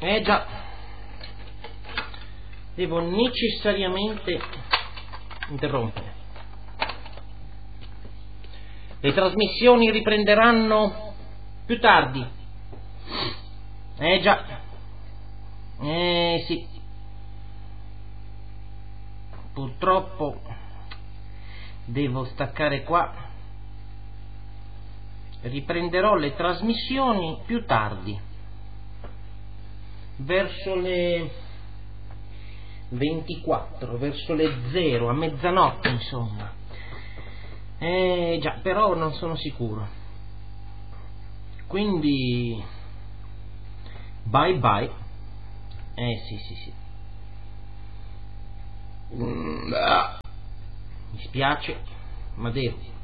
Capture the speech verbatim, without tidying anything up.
Eh già, devo necessariamente interrompere. Le trasmissioni riprenderanno più tardi. Eh già. Eh sì. Purtroppo devo staccare qua. Riprenderò le trasmissioni più tardi, verso le ventiquattro, verso le zero, a mezzanotte insomma. Eh già, però non sono sicuro. Quindi bye bye. Eh sì sì sì. Mi spiace, ma devo.